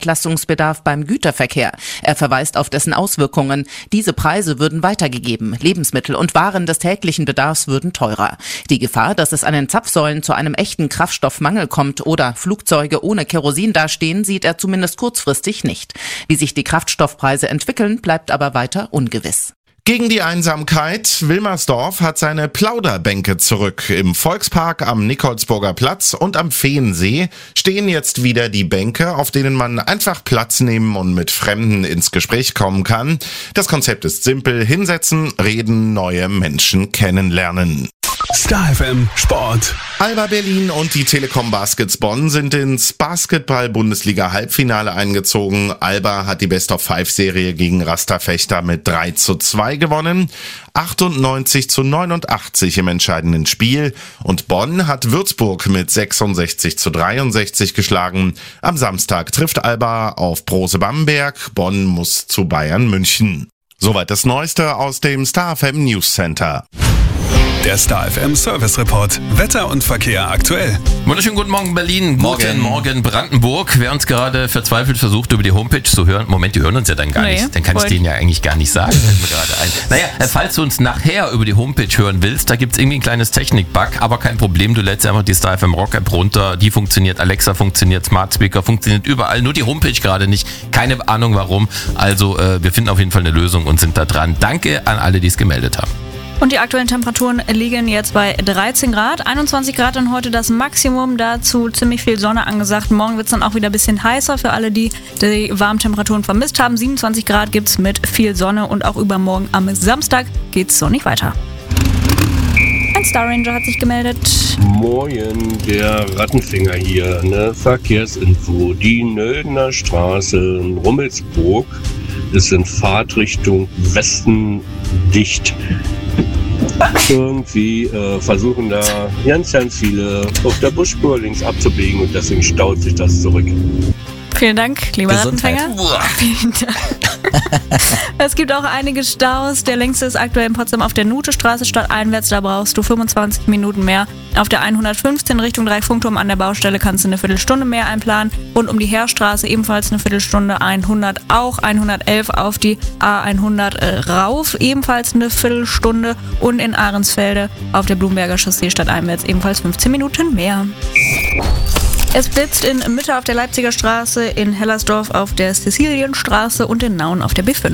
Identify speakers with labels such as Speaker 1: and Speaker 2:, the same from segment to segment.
Speaker 1: Entlastungsbedarf beim Güterverkehr. Er verweist auf dessen Auswirkungen. Diese Preise würden weitergegeben. Lebensmittel und Waren des täglichen Bedarfs würden teurer. Die Gefahr, dass es an den Zapfsäulen zu einem echten Kraftstoffmangel kommt oder Flugzeuge ohne Kerosin dastehen, sieht er zumindest kurzfristig nicht. Wie sich die Kraftstoffpreise entwickeln, bleibt aber weiter ungewiss.
Speaker 2: Gegen die Einsamkeit, Wilmersdorf hat seine Plauderbänke zurück. Im Volkspark am Nikolsburger Platz und am Feensee stehen jetzt wieder die Bänke, auf denen man einfach Platz nehmen und mit Fremden ins Gespräch kommen kann. Das Konzept ist simpel: hinsetzen, reden, neue Menschen kennenlernen.
Speaker 3: Star FM Sport.
Speaker 2: Alba Berlin und die Telekom Baskets Bonn sind ins Basketball-Bundesliga-Halbfinale eingezogen. Alba hat die Best-of-5-Serie gegen Rasterfechter mit 3:2 gewonnen, 98:89 im entscheidenden Spiel. Und Bonn hat Würzburg mit 66:63 geschlagen. Am Samstag trifft Alba auf Brose Bamberg. Bonn muss zu Bayern München. Soweit das Neueste aus dem Star FM News Center.
Speaker 3: Der Star FM Service Report. Wetter und Verkehr aktuell.
Speaker 4: Wunderschönen guten Morgen Berlin, guten Morgen Brandenburg. Wer uns gerade verzweifelt versucht, über die Homepage zu hören, Moment, die hören uns ja dann gar nicht. Dann kann ich denen ja eigentlich gar nicht sagen, fällt mir gerade ein. Naja, falls du uns nachher über die Homepage hören willst, da gibt's irgendwie ein kleines Technik-Bug, aber kein Problem, du lädst einfach die Star FM Rock App runter, die funktioniert, Alexa funktioniert, Smart Speaker funktioniert überall, nur die Homepage gerade nicht. Keine Ahnung warum, also wir finden auf jeden Fall eine Lösung und sind da dran. Danke an alle, die es gemeldet haben.
Speaker 5: Und die aktuellen Temperaturen liegen jetzt bei 13 Grad, 21 Grad dann heute das Maximum, dazu ziemlich viel Sonne angesagt. Morgen wird es dann auch wieder ein bisschen heißer für alle, die die Warmtemperaturen vermisst haben. 27 Grad gibt's mit viel Sonne und auch übermorgen am Samstag geht's sonnig weiter. Ein Star Ranger hat sich gemeldet.
Speaker 6: Moin, der Rattenfänger hier, Verkehrsinfo. Die Nöldner Straße in Rummelsburg ist in Fahrtrichtung Westen dicht. Irgendwie versuchen da ganz viele auf der Busspur links abzubiegen und deswegen staut sich das zurück.
Speaker 5: Vielen Dank, lieber Rattenfänger. Vielen Dank. Es gibt auch einige Staus. Der längste ist aktuell in Potsdam auf der Nutestraße stadteinwärts. Da brauchst du 25 Minuten mehr. Auf der 115 Richtung Dreifunkturm an der Baustelle kannst du eine Viertelstunde mehr einplanen. Und um die Heerstraße ebenfalls eine Viertelstunde. 100 auch. 111 auf die A100 rauf ebenfalls eine Viertelstunde. Und in Ahrensfelde auf der Blumberger Chaussee stadteinwärts ebenfalls 15 Minuten mehr. Es blitzt in Mitte auf der Leipziger Straße, in Hellersdorf auf der Cäcilienstraße und in Nauen auf der B5.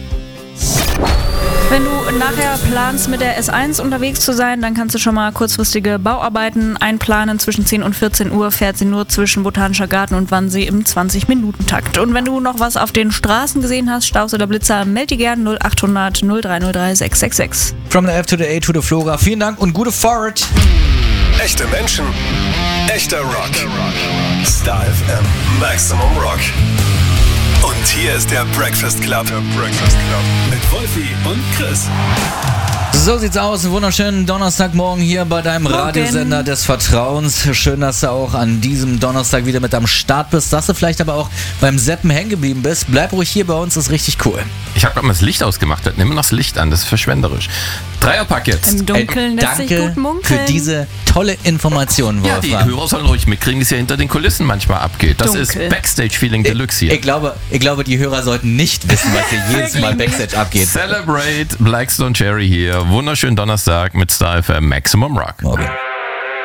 Speaker 5: Wenn du nachher planst, mit der S1 unterwegs zu sein, dann kannst du schon mal kurzfristige Bauarbeiten einplanen. Zwischen 10 und 14 Uhr fährt sie nur zwischen Botanischer Garten und Wannsee im 20-Minuten-Takt. Und wenn du noch was auf den Straßen gesehen hast, Staus oder Blitzer, melde dich gern 0800 0303 666.
Speaker 7: From the F to the A to the Flora. Vielen Dank und gute Fahrt.
Speaker 3: Echte Menschen, echter Rock. Star FM Maximum Rock. Und hier ist der Breakfast Club. Mit Wolfi und Chris.
Speaker 7: So sieht's aus. Einen wunderschönen Donnerstagmorgen hier bei deinem Radiosender des Vertrauens. Schön, dass du auch an diesem Donnerstag wieder mit am Start bist. Dass du vielleicht aber auch beim Seppen hängen geblieben bist. Bleib ruhig hier bei uns, ist richtig cool.
Speaker 4: Ich habe gerade mal das Licht ausgemacht. Wir nehmen noch das Licht an, das ist verschwenderisch. Dreierpack jetzt.
Speaker 5: Im Dunkeln lässt sich gut munkeln.
Speaker 7: Für diese tolle Information, Wolfram.
Speaker 4: Ja, die Hörer sollen ruhig mitkriegen, wie es ja hinter den Kulissen manchmal abgeht. Das ist Backstage-Feeling Deluxe hier.
Speaker 7: Ich glaube, die Hörer sollten nicht wissen, was hier jedes Mal Backstage abgeht.
Speaker 4: Celebrate Blackstone Cherry hier. Wunderschönen Donnerstag mit Star FM Maximum Rock.
Speaker 7: Okay.